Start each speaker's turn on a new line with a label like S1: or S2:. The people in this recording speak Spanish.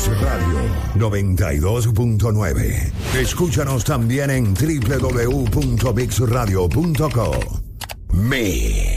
S1: Mix Radio 92.9. Escúchanos también en www.mixradio.co. Mix.